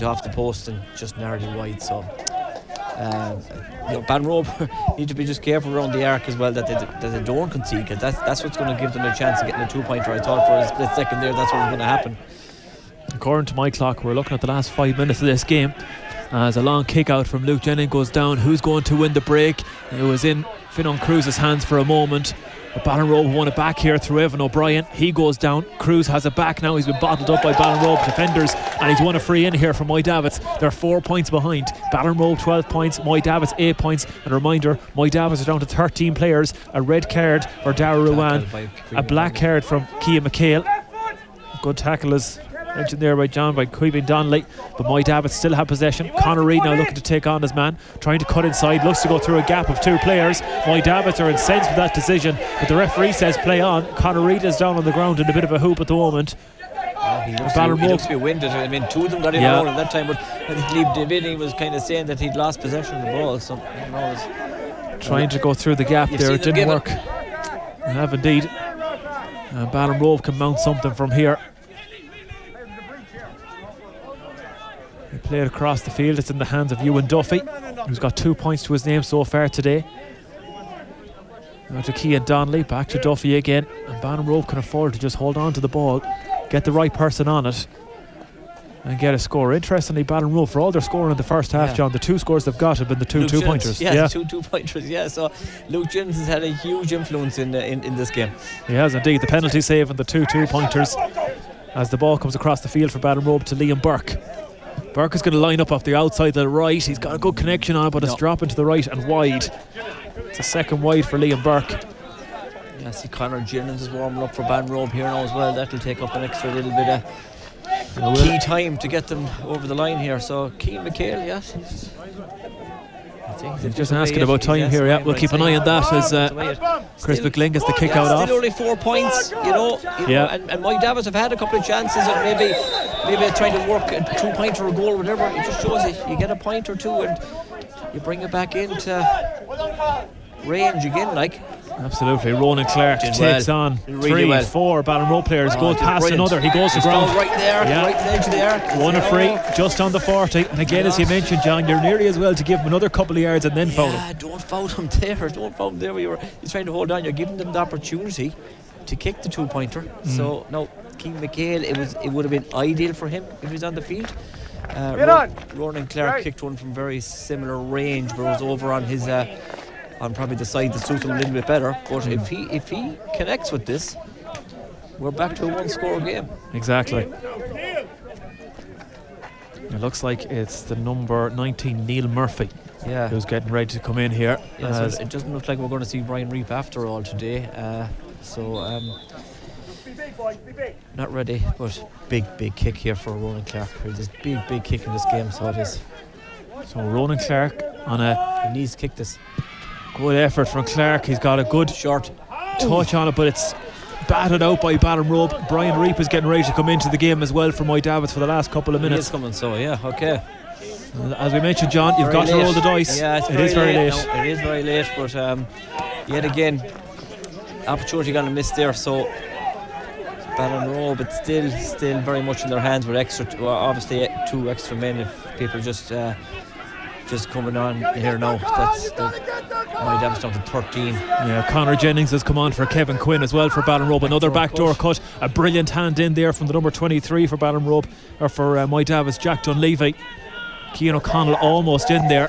went off the post and just narrowly wide. So Banrobe need to be just careful around the arc as well, that they don't concede, because that's what's going to give them a chance of getting a 2-pointer. I thought for a split second there that's what was going to happen. According to my clock, we're looking at the last 5 minutes of this game as a long kick out from Luke Jennings goes down. Who's going to win the break? It was in Finan Cruz's hands for a moment, but Ballinrobe won it back here through Evan O'Brien. He goes down. Cruz has it back now. He's been bottled up by Ballinrobe defenders, and he's won a free in here from Moy Davits. They're 4 points behind. Ballinrobe 12 points, Moy Davits 8 points. And a reminder, Moy Davits are down to 13 players. A red card for Dara Ruan, a black card from Kia McHale. Good tackle is mentioned there by John, by Cuivin Donnelly, but Moy Davits still have possession. Conor Reid now looking to take on his man, trying to cut inside, looks to go through a gap of 2 players. Moy Davits are incensed with that decision, but the referee says play on. Conor Reid is down on the ground in a bit of a hoop at the moment. He looks to be winded. I mean, 2 of them got in around at that time, but I think Liam Davidi was kind of saying that he'd lost possession of the ball, so trying to go through the gap there. It didn't work. They have indeed. Ballinrobe can mount something from here. They play it across the field. It's in the hands of Ewan Duffy, who's got 2 points to his name so far today. Now to Cian Donnelly, back to Duffy again, and Ballinrobe can afford to just hold on to the ball, get the right person on it, and get a score. Interestingly, Ballinrobe, for all their scoring in the first half, John, the 2 scores they've got have been the 2 2-pointers. Yeah, 2 2-pointers. Yeah, so Luke Jennings has had a huge influence in this game. He has indeed. The penalty save and the 2 2-pointers as the ball comes across the field for Ballinrobe to Liam Burke. Burke is going to line up off the outside to the right. He's got a good connection on it, but it's dropping to the right and wide. It's a second wide for Liam Burke. I see Conor Jennings is warming up for Ballinrobe here now as well. That'll take up an extra little bit of key time to get them over the line here. So Cian McHale, yes. He's just asking about time here. Yeah, we'll keep an eye on that as Chris McGlynn gets the kick out off. Still only 4 points, you know, and Moy Davits have had a couple of chances of maybe trying to work a 2-pointer or goal or whatever. It just shows you get a point or 2 and you bring it back into range again, like. Absolutely. Ronan Clark takes on 3-4 Ballinrobe players, goes past another, he goes to ground right there, right at the edge of the arc. Won a free just on the 40, and again, as you mentioned, John, you're nearly as well to give him another couple of yards and then foul him. Yeah, don't foul him there where he's trying to hold on. You're giving them the opportunity to kick the 2-pointer. So now Cian McHale, it would have been ideal for him if he was on the field. Ronan Clark kicked one from very similar range, but it was over on his on probably the side that suits him a little bit better. But if he connects with this, we're back to a 1-score game. Exactly. It looks like it's the number 19 Neil Murphy who's getting ready to come in here. So it doesn't look like we're going to see Brian Reap after all today. Not ready, but big kick here for Ronan Clark. There's big kick in this game, so it is. So Ronan Clark he needs to kick this. Good effort from Clark. He's got a good short touch on it, but it's batted out by Ballinrobe. Brian Reap is getting ready to come into the game as well for Moy Davits for the last couple of minutes. He is coming, so okay. As we mentioned, John, you've got to roll the dice. Yeah, it is very late. No, it is very late, but yet again, opportunity going to miss there. So Ballinrobe, it's still very much in their hands with obviously 2 extra men if people just coming on here now. Moy Davits down to 13. Yeah, Conor Jennings has come on for Kevin Quinn as well for Ballinrobe. Another backdoor cut. A brilliant hand in there from the number 23 for Ballinrobe, or for Moy Davits, Jack Dunleavy. Cian O'Connell almost in there.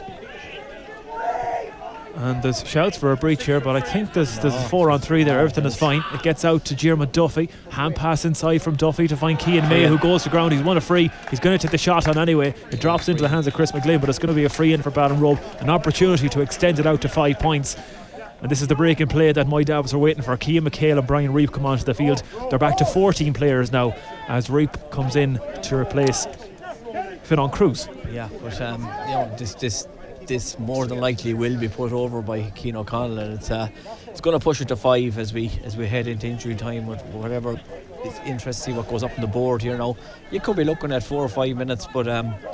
And there's shouts for a breach here, but I think there's 4-on-3 there. Everything is fine. It gets out to Diarmuid Duffy. Hand pass inside from Duffy to find Cian May, who goes to ground. He's won a free. He's going to take the shot on anyway. It drops into the hands of Chris McGlynn, but it's going to be a free in for Ballinrobe. An opportunity to extend it out to 5 points. And this is the break in play that Moy Davits are waiting for. Cian McHale and Brian Reap come onto the field. They're back to 14 players now as Reap comes in to replace Finan Cruz. Yeah, but this more than likely will be put over by Cian O'Connell, and it's going to push it to 5 as we head into injury time with whatever. It's interesting to see what goes up on the board here now. You could be looking at 4 or 5 minutes, but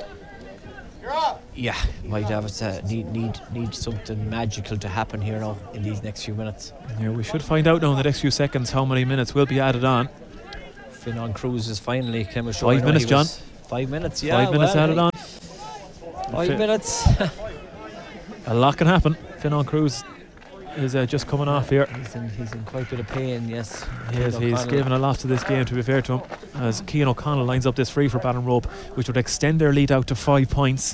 Moy Davits need something magical to happen here now in these next few minutes. Yeah, we should find out now in the next few seconds how many minutes will be added on. Finan Cruz is finally came ashore. 5 minutes, John. 5 minutes, yeah. 5 minutes added on. 5 minutes. A lot can happen. Finan Cruz is just coming off here. He's in quite a bit of pain, yes. He's given a lot to this game, to be fair to him, as Cian O'Connell lines up this free for Ballinrobe, which would extend their lead out to 5 points.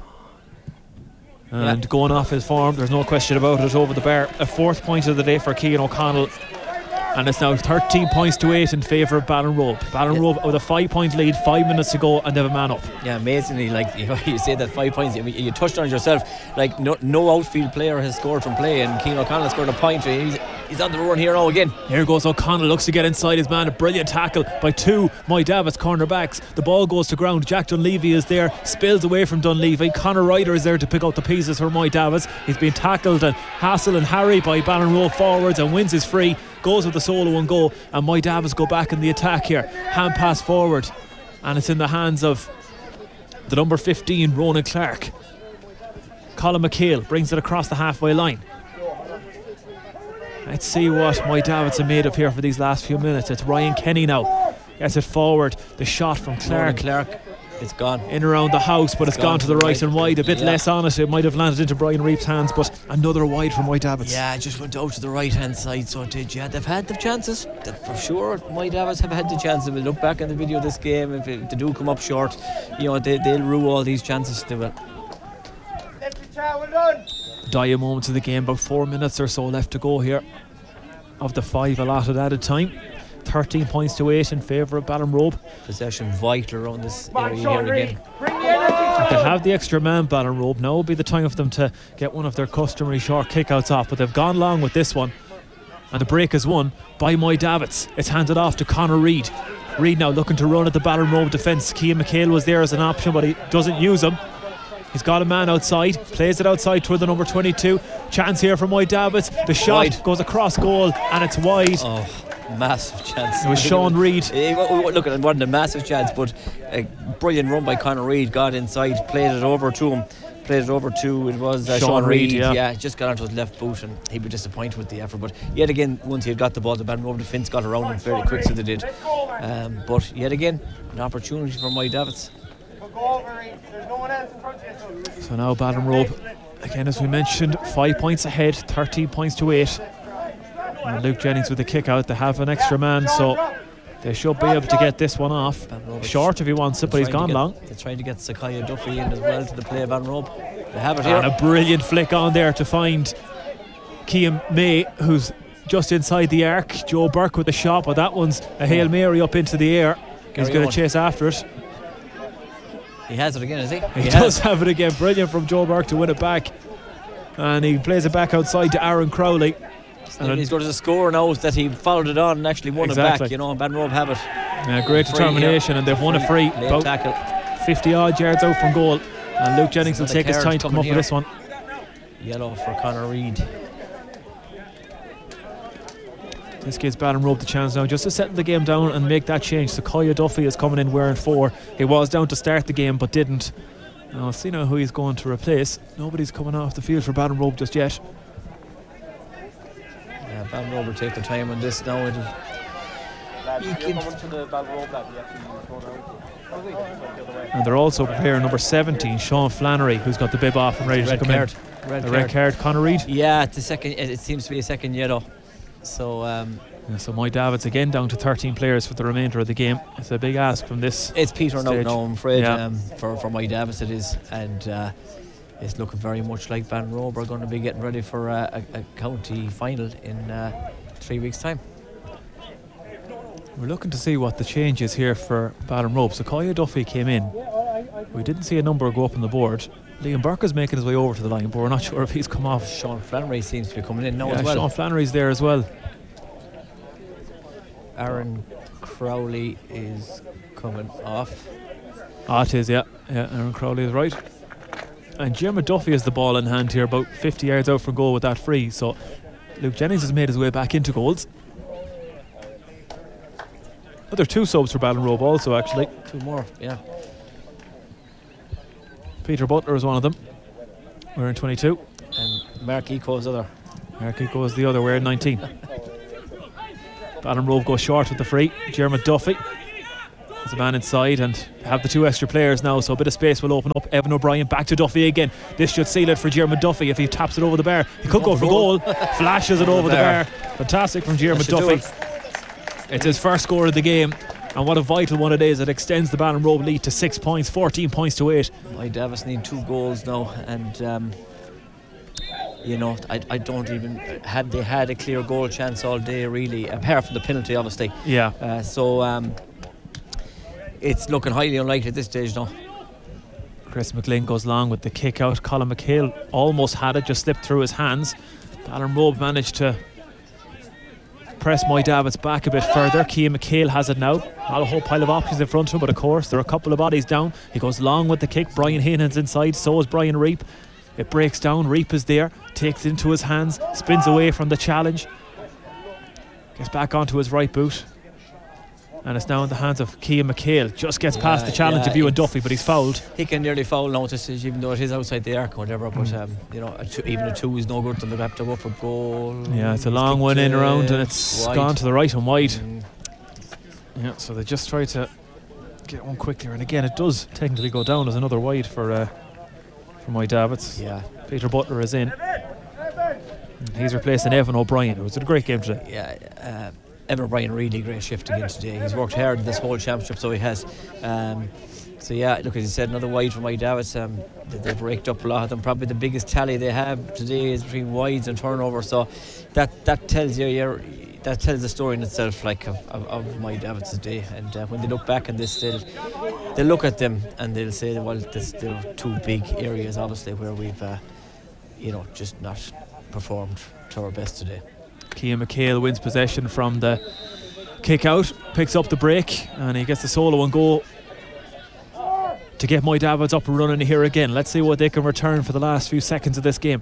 And going off his form, there's no question about it, over the bar. A 4th point of the day for Cian O'Connell. And it's now 13 points to 8 in favour of Ballinrobe. Ballinrobe with a 5-point lead, 5 minutes to go, and they have a man up. Yeah, amazingly, like you say that 5 points. I mean, you touched on it yourself. Like no outfield player has scored from play, and Cian O'Connell scored a point. He's on the run here now again. Here goes O'Connell, looks to get inside his man. A brilliant tackle by 2 Moy Davitt's cornerbacks. The ball goes to ground. Jack Dunleavy is there, spills away from Dunleavy. Conor Ryder is there to pick out the pieces for Moy Davitt's. He's been tackled and hassled and harried by Ballinrobe forwards, and wins his free. Goes with the solo and goal, and Moy Davitt's go back in the attack here. Hand pass forward, and it's in the hands of the number 15, Ronan Clark. Colin McHale brings it across the halfway line. Let's see what Moy Davitt's are made of here for these last few minutes. It's Ryan Kenny now. Gets it forward. The shot from Clark. It's gone. In around the house, but it's gone to the right and wide. A bit less on it. It might have landed into Brian Reap's hands, but another wide from Moy Davitt's. Yeah, it just went out to the right hand side, so it did. Yeah, they've had the chances. For sure, Moy Davitt's have had the chances. We'll look back in the video of this game. If they do come up short, they'll rue all these chances. They will. Dire moments of the game, about 4 minutes or so left to go here of the 5 allotted added time. 13 points to 8 in favour of Ballinrobe. Possession vital around this area here again. They have the extra man, Ballinrobe. Now will be the time for them to get one of their customary short kickouts off, but they've gone long with this one, and the break is won by Moy Davitt's. It's handed off to Conor Reid. Reid now looking to run at the Ballinrobe defence. Cian McHale was there as an option, but he doesn't use him. He's got a man outside, plays it outside toward the number 22. Chance here for Moy Davitt's. The shot wide. Goes across goal, and it's wide. Oh, massive chance. It was Sean Reid. Look, it wasn't a massive chance, but a brilliant run by Conor Reid. Got inside, played it over to him. It was Sean Reid. Yeah, just got onto his left boot, and he'd be disappointed with the effort. But yet again, once he had got the ball, the Ballinrobe defence got around him fairly quick, so they did. But yet again, an opportunity for Moy Davitt's. So now Ballinrobe, again as we mentioned, 5 points ahead, 13 points to 8. And Luke Jennings with the kick out. They have an extra man, so they should be able to get this one off. Short if he wants it, but he's gone long. They're trying to get Sakaya Duffy in as well to the play of Ballinrobe. They have it here. And a brilliant flick on there to find Cian May, who's just inside the arc. Joe Burke with the shot, but that one's a Hail Mary up into the air. He's going to chase after it. He has it again, is he? He does have it again. Brilliant from Joe Burke to win it back. And he plays it back outside to Aaron Crowley. And he's got to score now that he followed it on and actually won it back. And Ballinrobe have it. Yeah, great determination, and they've won a free. About 50 odd yards out from goal. And Luke Jennings will take his time to come up with this one. Yellow for Conor Reid. This gives Ballinrobe the chance now just to settle the game down and make that change. Sakaya Duffy is coming in wearing 4. He was down to start the game but didn't. Now I'll see now who he's going to replace. Nobody's coming off the field for Ballinrobe just yet. Yeah, Ballinrobe will take the time on this now. And they're also preparing number 17, Sean Flannery, who's got the bib off and ready to come in. Red card, Conor Reid. Yeah, it's the second. It seems to be a second yellow. So so Moy Davitt's again down to 13 players for the remainder of the game. It's a big ask from this. It's Peter stage. now, I'm afraid. For Moy Davitt's it is, and it's looking very much like Ballinrobe are going to be getting ready for a county final in 3 weeks' time. We're looking to see what the change is here for Ballinrobe. Sakaya Duffy came in. We didn't see a number go up on the board. Liam Burke is making his way over to the line, but we're not sure if he's come off. Sean Flannery seems to be coming in now as well. Sean Flannery's there as well. Aaron Crowley is coming off. It is, yeah. Aaron Crowley is right. And Jeremy Duffy has the ball in hand here, about 50 yards out from goal with that free. So Luke Jennings has made his way back into goals. There are 2 subs for Ballinrobe also, actually. 2 more, yeah. Peter Butler is one of them. We're in 22. And Mark Eco is the other. Mark Eco is the other. We're in 19. Ballinrobe goes short with the free. Jeremy Duffy. There's a man inside and have the 2 extra players now, so a bit of space will open up. Evan O'Brien back to Duffy again. This should seal it for Diarmuid Duffy if he taps it over the bar. He could go for goal. Flashes it over the bar. Fantastic from Diarmuid Duffy. It's his first score of the game, and what a vital one it is. It extends the Ballinrobe lead to 6 points, 14 points to 8. My Davis need 2 goals now, and I don't even had they had a clear goal chance all day really, apart from the penalty obviously. Yeah. So it's looking highly unlikely at this stage now. Chris McGlynn goes long with the kick out. Colin McHale almost had it, just slipped through his hands. Ballinrobe managed to press Moy Davids back a bit further. Cian McHale has it now. Not a whole pile of options in front of him, but of course there are a couple of bodies down. He goes long with the kick. Brian Heenan's inside, so is Brian Reap. It breaks down. Reap is there, takes it into his hands, spins away from the challenge, gets back onto his right boot, and it's now in the hands of Cian McHale. Just gets past the challenge of Ewan Duffy, but he's fouled. He can nearly foul now at this stage, even though it is outside the arc or whatever. But even a 2 is no good. They'll have to go for goal. Yeah, it's a long one in around, and it's wide. gone to the right and wide. Yeah, so they just try to get one quickly, and again it does technically go down as another wide for Moy Davids. Yeah. Peter Butler is in. He's replacing Evan O'Brien, who was a great game today. Yeah, Evan O'Brien, really great shift again today. He's worked hard in this whole championship, so he has. So yeah, look, as you said, another wide for Moy Davids. They've raked up a lot of them. Probably the biggest tally they have today is between wides and turnovers. So that tells you that tells the story in itself, like of Moy Davids today. And when they look back on this, they'll look at them and they'll say, well, there are 2 big areas, obviously, where we've just not performed to our best today. Cian McHale wins possession from the kick out, picks up the break, and he gets the solo and goal to get Moy Davids up and running here again. Let's see what they can return for the last few seconds of this game.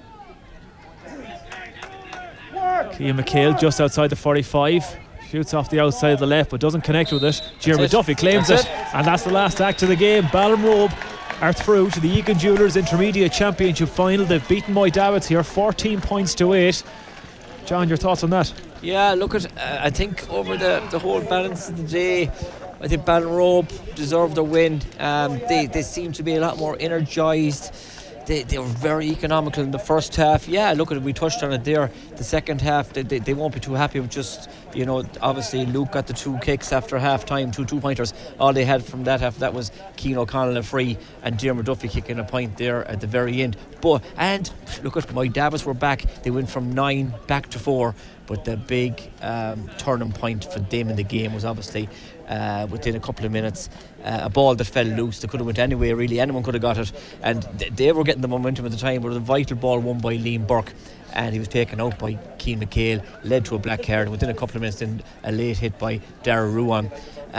Cian McHale just outside the 45, shoots off the outside of the left but doesn't connect with it. Diarmuid Duffy claims it, and that's the last act of the game. Ballinrobe are through to the Egan Jewellers Intermediate Championship final. They've beaten Moy Davids here 14 points to 8. John, your thoughts on that? Yeah, look at I think over the whole balance of the day, I think Ballinrobe deserved a win. They seem to be a lot more energised. They were very economical in the first half. Yeah, look at it, we touched on it there. The second half, they won't be too happy with just, obviously Luke got the 2 kicks after half time, 2 2-pointers. All they had from that half, that was Cian O'Connell a free and Diarmuid Duffy kicking a point there at the very end. And look at Moy Davids were back. They went from 9 back to 4. But the big turning point for them in the game was obviously within a couple of minutes, a ball that fell loose. They could have went anywhere really. Anyone could have got it, and they were getting the momentum at the time. But it was a vital ball won by Liam Burke, and he was taken out by Cian McHale, led to a black card. And within a couple of minutes, then a late hit by Dara Ruan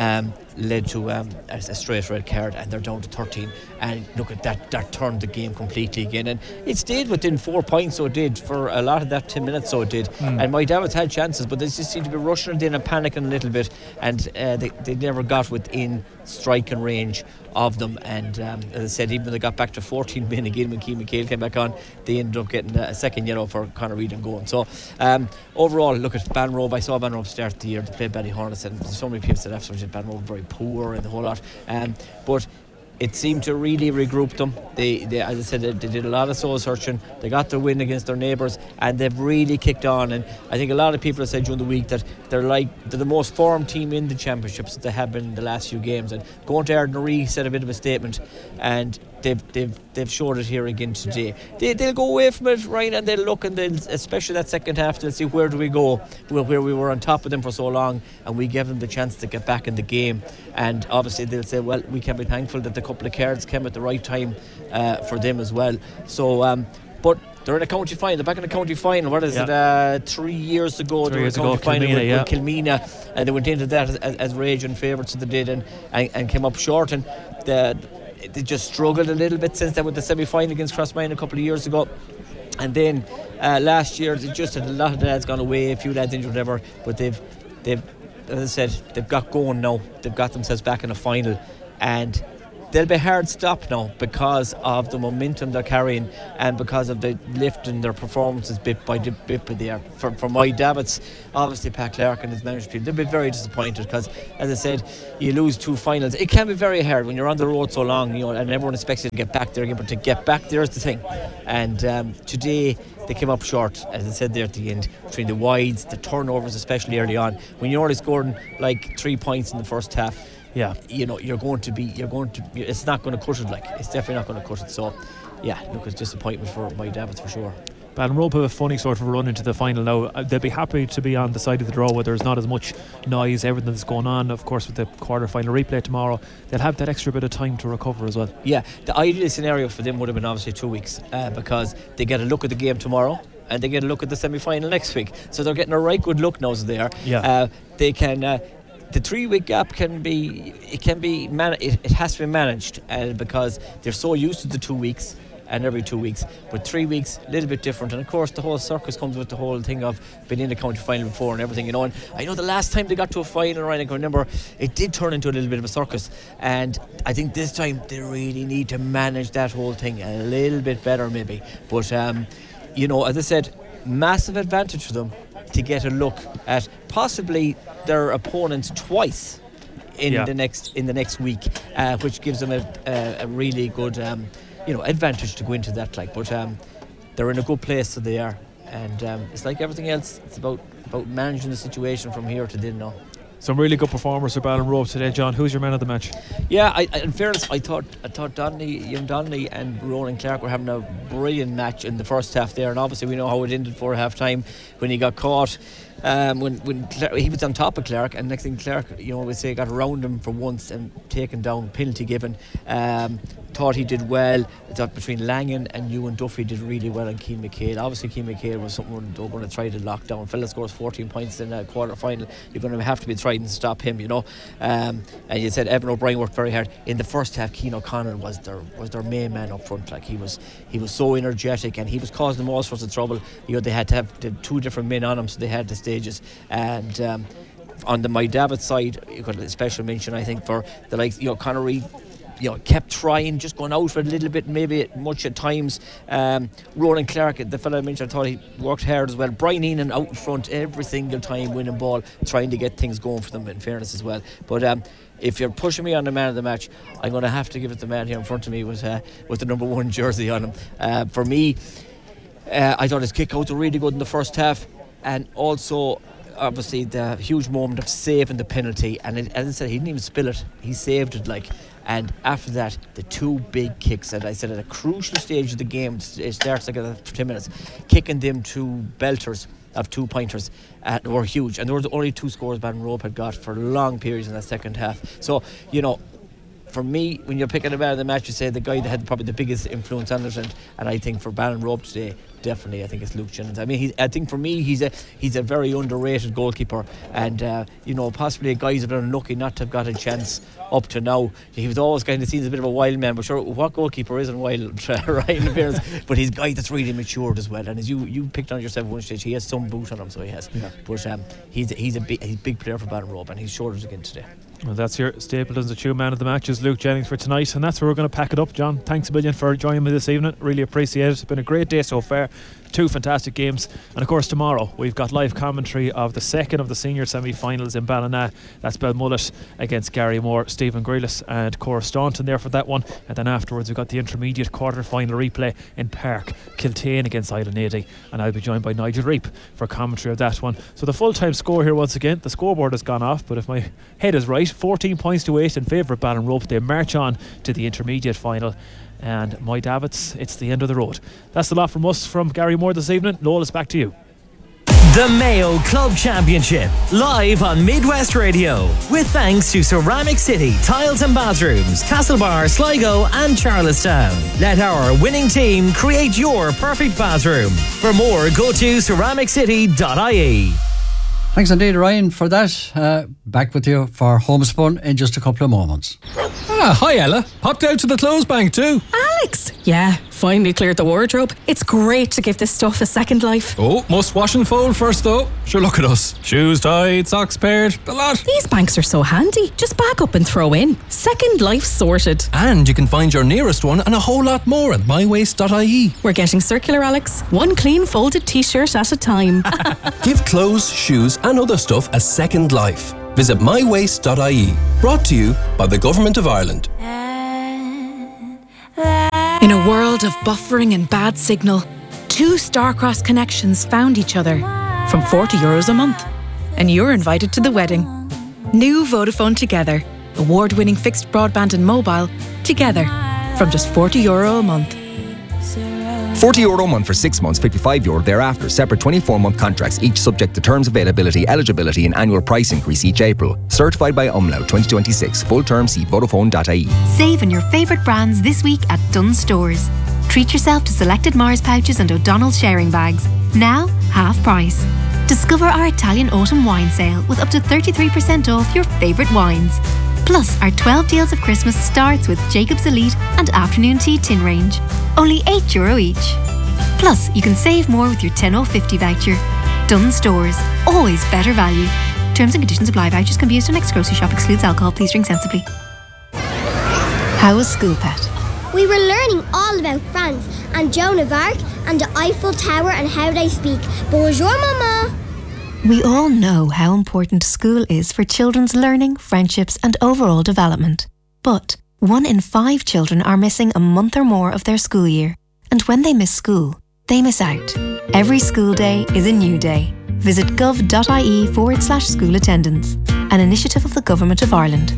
led to a straight red card, and they're down to 13. And look at that turned the game completely again, and it stayed within 4 points, so it did for a lot of that 10 minutes, so it did. And Moy Davids had chances, but they just seemed to be rushing it in and panicking a little bit, and they never got within striking range of them. And as I said, even though they got back to 14 men again when Cian McHale came back on, they ended up getting a second yellow for Conor Reid and going. So overall, look at Ballinrobe. I saw Ballinrobe start the year. They played Ballyhornets, and so many people said afterwards that Ballinrobe very poor and the whole lot. But it seemed to really regroup them. They as I said, they did a lot of soul searching. They got the win against their neighbours, and they've really kicked on. And I think a lot of people have said during the week that they're the most formed team in the championships that they have been in the last few games. And going to Ardnaree said a bit of a statement, and they've showed it here again today. They'll go away from it, right, and they'll look, and especially that second half, they'll see where do we go, where we were on top of them for so long, and we gave them the chance to get back in the game. And obviously they'll say, well, we can be thankful that the couple of cards came at the right time for them as well. So but they're in a county final. They're back in a county final. What is it? 3 years ago, they were in a county final with Kilmeena, and they went into that as raging favourites. They did, and came up short. And they just struggled a little bit since they went to the semi-final against Crossmine a couple of years ago. And then last year, they just had a lot of lads gone away, a few lads injured, whatever. But they've, as I said, they've got going now. They've got themselves back in a final, and they'll be hard stopped now because of the momentum they're carrying and because of the lift in their performances bit by bit there. For my Davids, obviously Pat Clark and his management team, they'll be very disappointed because, as I said, you lose 2 finals. It can be very hard when you're on the road so long, and everyone expects you to get back there again, but to get back there is the thing. And today they came up short, as I said there at the end, between the wides, the turnovers, especially early on. When you're only scoring like 3 points in the first half, you're going to it's not going to cut it, it's definitely not going to cut it. So look, it's disappointment for my Davids for sure. Ballinrobe have a funny sort of run into the final now. They'll be happy to be on the side of the draw where there's not as much noise, everything that's going on. Of course, with the quarter-final replay tomorrow, they'll have that extra bit of time to recover as well. Yeah, the ideal scenario for them would have been obviously 2 weeks because they get a look at the game tomorrow and they get a look at the semi-final next week. So they're getting a right good look now there. They can... the 3-week gap it has to be managed because they're so used to the 2 weeks and every 2 weeks, but 3 weeks a little bit different. And of course the whole circus comes with the whole thing of being in the county final before and everything, and I know the last time they got to a final, right, I can remember it did turn into a little bit of a circus, and I think this time they really need to manage that whole thing a little bit better maybe. But as I said, massive advantage for them to get a look at possibly their opponents twice in the next week, which gives them a really good advantage to go into that. But they're in a good place, so they are, and it's like everything else. It's about managing the situation from here to then now. Some really good performers for Ballinrobe today, John. Who's your man of the match? Yeah, in fairness, I thought Ian Donnelly and Ronan Clark were having a brilliant match in the first half there, and obviously we know how it ended for half time when he got caught. When he was on top of Clark, and next thing Clark, we say, got around him for once and taken down, penalty given. Thought he did well. I thought between Langan and Ewan Duffy did really well, and Keane McHale. Obviously Keane McHale was someone they're going to try to lock down. Fella scores 14 points in a quarter final. You're going to have to be trying to stop him, and you said Evan O'Brien worked very hard in the first half. Keane O'Connor was their main man up front. He was so energetic, and he was causing them all sorts of trouble. They had to have the 2 different men on him, so they had the stages. And on the my David side, you got a special mention, I think, for the likes. Conor Reid, kept trying, just going out for a little bit, maybe much at times. Ronan Clark, the fellow I mentioned, I thought he worked hard as well. Brian Enan out in front every single time, winning ball, trying to get things going for them, in fairness as well. But if you're pushing me on the man of the match, I'm going to have to give it to the man here in front of me with the number 1 jersey on him. For me, I thought his kick outs were really good in the first half, and also obviously the huge moment of saving the penalty, and as I said, he didn't even spill it, he saved it. And after that, the 2 big kicks that I said at a crucial stage of the game, it starts after 10 minutes, kicking them 2 belters of 2-pointers were huge, and there were the only 2 scores Ballinrobe had got for long periods in that second half. So for me, when you're picking a man of the match, you say the guy that had probably the biggest influence on it, and I think for Ballinrobe today, definitely, I think it's Luke Jennings. I mean, I think for me, he's a very underrated goalkeeper, and possibly a guy who's been unlucky not to have got a chance up to now. He was always kind of seen as a bit of a wild man, but sure, what goalkeeper isn't wild, right, in appearance? But he's a guy that's really matured as well, and as you picked on yourself at one stage, he has some boot on him, so he has. Yeah. But he's a big player for Ballinrobe, and he's showed it again today. Well, that's your Stapleton's True Man of the Match is Luke Jennings for tonight, and that's where we're going to pack it up. John, thanks a million for joining me this evening. Really appreciate it. It's been a great day so far. 2 fantastic games, and of course tomorrow we've got live commentary of the second of the senior semi-finals in Ballina. That's Belmullet against Garrymore. Stephen Grealis and Cora Staunton there for that one, and then afterwards we've got the intermediate quarter-final replay in Park, Kiltane against Island 80, and I'll be joined by Nigel Reap for commentary of that one. So the full-time score here once again, the scoreboard has gone off, but if my head is right, 14 points to 8 in favour of Ballinrobe. They march on to the intermediate final, and my Davids, it's the end of the road. That's the lot from us from Garrymore this evening. Noel, it's back to you. The Mayo Club Championship, live on Midwest Radio, with thanks to Ceramic City Tiles and Bathrooms, Castlebar, Sligo and Charlestown. Let our winning team create your perfect bathroom. For more, go to ceramiccity.ie. Thanks indeed, Ryan, for that. Back with you for Homespun in just a couple of moments. Hi Ella. Popped out to the clothes bank too. Alex! Yeah, finally cleared the wardrobe. It's great to give this stuff a second life. Oh, must wash and fold first though. Sure, look at us. Shoes tied, socks paired, the lot. These banks are so handy. Just back up and throw in. Second life sorted. And you can find your nearest one and a whole lot more at mywaste.ie. We're getting circular, Alex. One clean folded t-shirt at a time. Give clothes, shoes and other stuff a second life. Visit mywaste.ie. Brought to you by the Government of Ireland. In a world of buffering and bad signal, two Starcross connections found each other from €40 a month. And you're invited to the wedding. New Vodafone Together. Award-winning fixed broadband and mobile together from just €40 a month. €40 a month for 6 months, €55 thereafter. Separate 24-month contracts, each subject to terms, availability, eligibility and annual price increase each April. Certified by Umlaut 2026. Full term, see Vodafone.ie. Save on your favourite brands this week at Dunnes Stores. Treat yourself to selected Mars pouches and O'Donnell sharing bags. Now, half price. Discover our Italian autumn wine sale with up to 33% off your favourite wines. Plus, our 12 deals of Christmas starts with Jacob's Elite and Afternoon Tea tin range. Only €8 each. Plus, you can save more with your 10/50 voucher. Dunnes Stores. Always better value. Terms and conditions apply. Vouchers can be used on next grocery shop. Excludes alcohol. Please drink sensibly. How was school, Pet? We were learning all about France and Joan of Arc and the Eiffel Tower and how they speak. Bonjour, Mama. We all know how important school is for children's learning, friendships and overall development. But 1 in 5 children are missing a month or more of their school year. And when they miss school, they miss out. Every school day is a new day. Visit gov.ie/school attendance, an initiative of the Government of Ireland.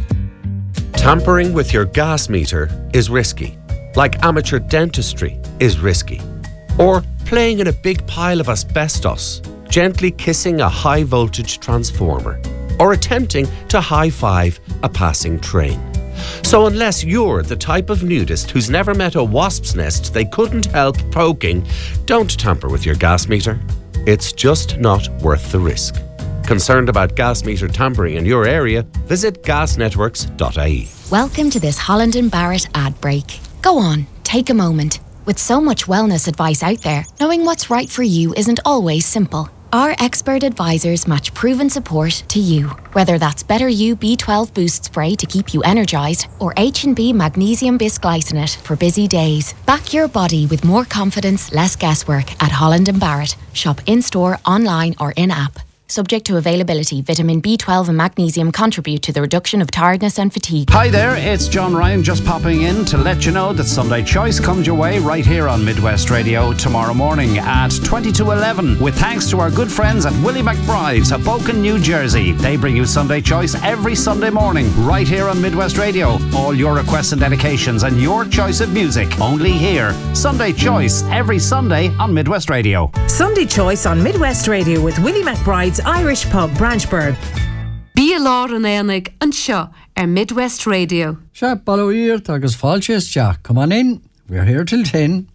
Tampering with your gas meter is risky, like amateur dentistry is risky. Or playing in a big pile of asbestos, gently kissing a high voltage transformer, or attempting to high-five a passing train. So unless you're the type of nudist who's never met a wasp's nest they couldn't help poking, don't tamper with your gas meter. It's just not worth the risk. Concerned about gas meter tampering in your area? Visit gasnetworks.ie. Welcome to this Holland & Barrett ad break. Go on, take a moment. With so much wellness advice out there, knowing what's right for you isn't always simple. Our expert advisors match proven support to you. Whether that's Better You B12 Boost Spray to keep you energised or H&B Magnesium Bisglycinate for busy days. Back your body with more confidence, less guesswork at Holland & Barrett. Shop in-store, online or in-app. Subject to availability, vitamin B12 and magnesium contribute to the reduction of tiredness and fatigue. Hi there, it's John Ryan just popping in to let you know that Sunday Choice comes your way right here on Midwest Radio tomorrow morning at 20 to 11 with thanks to our good friends at Willie McBride's, Hoboken, New Jersey. They bring you Sunday Choice every Sunday morning right here on Midwest Radio. All your requests and dedications and your choice of music only here. Sunday Choice every Sunday on Midwest Radio. Sunday Choice on Midwest Radio with Willie McBride's Irish Pub, Branchburg. Bí lá an éanaig an seo Midwest Radio. Sharp Ballowyear, agus Falches Jack. Come on in. We're here till 10.